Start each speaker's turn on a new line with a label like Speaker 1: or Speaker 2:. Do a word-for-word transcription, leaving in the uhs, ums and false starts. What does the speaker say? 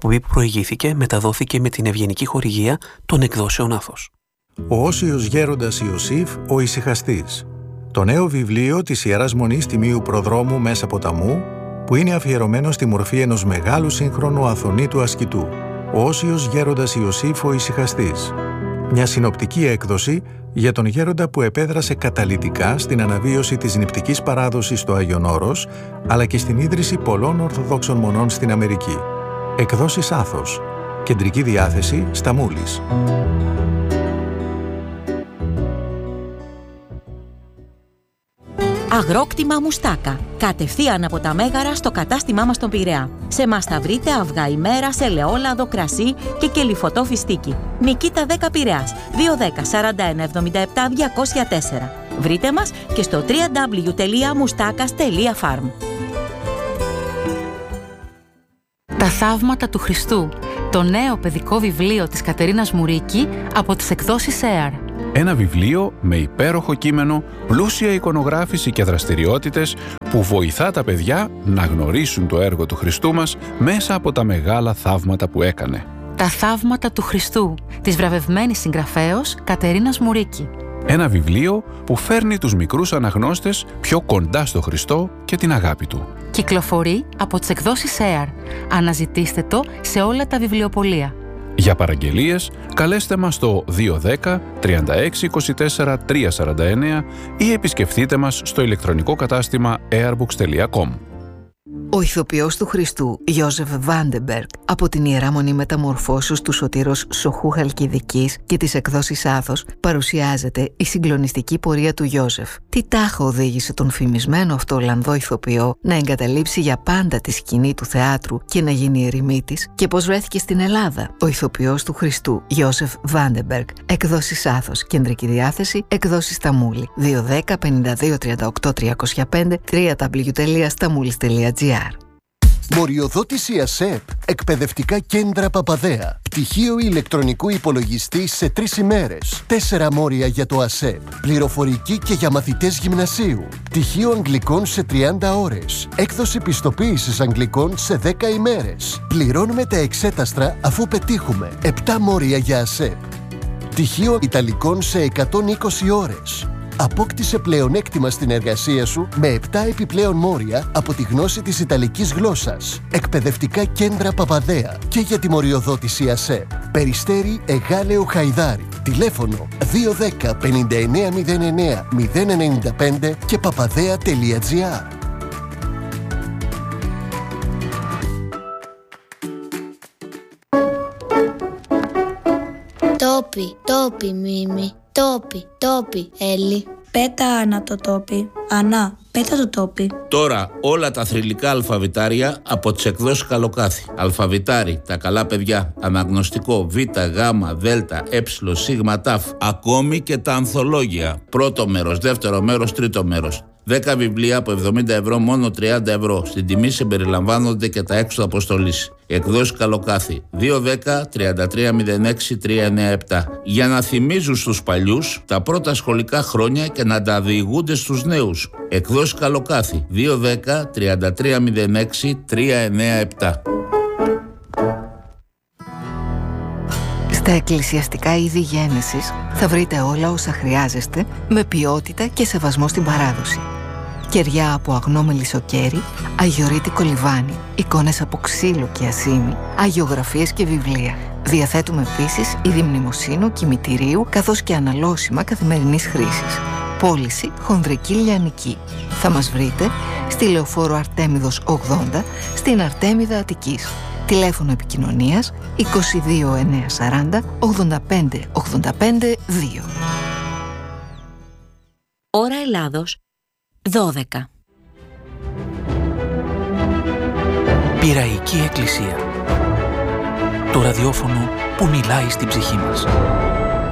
Speaker 1: εκπομπή που προηγήθηκε μεταδόθηκε με την ευγενική χορηγία των εκδόσεων Άθος.
Speaker 2: Ο Όσιος Γέροντας Ιωσήφ, ο Ησυχαστής. Το νέο βιβλίο της Ιεράς Μονής Τιμίου Προδρόμου Μέσα Ποταμού, που είναι αφιερωμένο στη μορφή ενός μεγάλου σύγχρονου αθωνίτου ασκητού. Ο Όσιος Γέροντας Ιωσήφ, ο Ησυχαστής. Μια συνοπτική έκδοση για τον γέροντα που επέδρασε καταλυτικά στην αναβίωση της νηπτικής παράδοσης στο Άγιον Όρος, αλλά και στην ίδρυση πολλών Ορθοδόξων μονών στην Αμερική. Εκδόσεις Άθος. Κεντρική διάθεση Σταμούλης.
Speaker 3: Αγρόκτημα Μουστάκα. Κατευθείαν από τα Μέγαρα στο κατάστημά μας στον Πειραιά. Σε μας θα βρείτε αυγά ημέρας, ελαιόλαδο, κρασί και κελιφωτό φιστίκι. Νικήτα δέκα Πειραιάς. δύο δέκα σαράντα ένα εβδομήντα επτά διακόσια τέσσερα. Βρείτε μας και στο double-u double-u double-u τελεία μουστάκας τελεία farm.
Speaker 4: Τα θαύματα του Χριστού. Το νέο παιδικό βιβλίο της Κατερίνας Μουρίκη από τις εκδόσεις ΕΑΡ.
Speaker 5: Ένα βιβλίο με υπέροχο κείμενο, πλούσια εικονογράφηση και δραστηριότητες που βοηθά τα παιδιά να γνωρίσουν το έργο του Χριστού μας μέσα από τα μεγάλα θαύματα που έκανε.
Speaker 4: Τα θαύματα του Χριστού, της βραβευμένης συγγραφέως Κατερίνας Μουρίκη.
Speaker 5: Ένα βιβλίο που φέρνει τους μικρούς αναγνώστες πιο κοντά στο Χριστό και την αγάπη Του.
Speaker 4: Κυκλοφορεί από τις εκδόσεις ΕΑΡ. Αναζητήστε το σε όλα τα βιβλιοπωλεία.
Speaker 5: Για παραγγελίες, καλέστε μας στο δύο ένα μηδέν τριάντα έξι είκοσι τέσσερα τριακόσια σαράντα εννέα ή επισκεφτείτε μας στο ηλεκτρονικό κατάστημα airbox τελεία com.
Speaker 6: Ο ηθοποιός του Χριστού, Ιώσεφ Βάντεμπεργκ, από την Ιερά Μονή Μεταμορφώσεως του Σωτήρος Σοχού Χαλκιδικής και της εκδόσεις Άθος, παρουσιάζεται η συγκλονιστική πορεία του Ιώσεφ. Τι τάχα οδήγησε τον φημισμένο αυτό Ολλανδό ηθοποιό να εγκαταλείψει για πάντα τη σκηνή του θεάτρου και να γίνει ερημίτης, και πώς βρέθηκε στην Ελλάδα. Ο ηθοποιός του Χριστού, Ιώσεφ Βάντεμπεργκ, εκδόσεις Άθος, κεντρική διάθεση, εκδόσεις Σταμούλη, δύο δέκα πενήντα δύο τριάντα οκτώ τριακόσια πέντε, double-u double-u double-u τελεία σταμούλης τελεία τζι άρ.
Speaker 7: Μοριοδότηση ΑΣΕΠ. Εκπαιδευτικά κέντρα Παπαδέα. Πτυχίο ηλεκτρονικού υπολογιστή σε τρεις ημέρες. Τέσσερα μόρια για το ΑΣΕΠ. Πληροφορική και για μαθητές γυμνασίου. Πτυχίο αγγλικών σε τριάντα ώρες. Έκδοση πιστοποίησης αγγλικών σε δέκα ημέρες. Πληρώνουμε τα εξέταστρα αφού πετύχουμε. επτά μόρια για ΑΣΕΠ. Πτυχίο ιταλικών σε εκατόν είκοσι ώρες. Απόκτησε πλεονέκτημα στην εργασία σου με επτά επιπλέον μόρια από τη γνώση της Ιταλικής γλώσσας. Εκπαιδευτικά κέντρα Παπαδέα και για τη μοριοδότηση ΑΣΕΠ. Περιστέρι Εγάλεο Χαϊδάρι. Τηλέφωνο δύο ένα μηδέν πενήντα εννέα μηδέν εννέα μηδέν ενενήντα πέντε και παπαδέα τελεία τζι άρ.
Speaker 8: Τόπι, τόπι Μίμη, τόπι, τόπι Έλλη.
Speaker 9: Πέτα Ανά το τόπι, Ανά, πέτα το τόπι.
Speaker 10: Τώρα όλα τα θρυλικά αλφαβητάρια από τις εκδόσεις Καλοκάθι. Αλφαβητάρι, τα καλά παιδιά, αναγνωστικό, Β, Γ, Δ, Ε, Σ, Τ, ακόμη και τα ανθολόγια. Πρώτο μέρος, δεύτερο μέρος, τρίτο μέρος. δέκα βιβλία από εβδομήντα ευρώ, μόνο τριάντα ευρώ. Στην τιμή συμπεριλαμβάνονται και τα έξοδα αποστολής. Εκδόσεις Καλοκάθι, δύο ένα μηδέν τριάντα τρία μηδέν έξι τρία εννέα επτά. Για να θυμίζουν στους παλιούς τα πρώτα σχολικά χρόνια και να τα διηγούνται στους νέους. Εκδόσεις Καλοκάθι, δύο ένα μηδέν τριάντα τρία μηδέν έξι τρία εννέα επτά.
Speaker 6: Στα εκκλησιαστικά είδη γένεσης θα βρείτε όλα όσα χρειάζεστε με ποιότητα και σεβασμό στην παράδοση. Κεριά από αγνό μελισσοκέρι, αγιορείτικο λιβάνι, εικόνες από ξύλο και ασήμι, αγιογραφίες και βιβλία. Διαθέτουμε επίσης είδη μνημοσύνου, κημητηρίου, καθώς και αναλώσιμα καθημερινής χρήσης. Πώληση χονδρική λιανική. Θα μας βρείτε στη Λεωφόρο Αρτέμιδος ογδόντα, στην Αρτέμιδα Αττικής. Τηλέφωνο επικοινωνίας είκοσι δύο εννιακόσια σαράντα ογδόντα πέντε ογδόντα πέντε δύο.
Speaker 3: Ώρα Ελλάδος δώδεκα.
Speaker 1: Πειραϊκή Εκκλησία. Το ραδιόφωνο που μιλάει στην ψυχή μας.